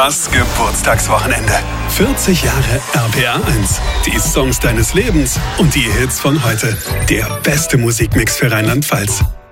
Das Geburtstagswochenende. 40 Jahre RPR 1. Die Songs deines Lebens und die Hits von heute. Der beste Musikmix für Rheinland-Pfalz.